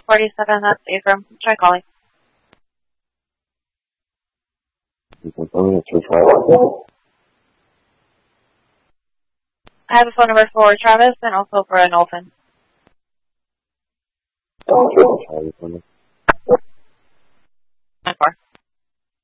47, that's Abram. Try calling. I have a phone number for Travis and also for Nolfin.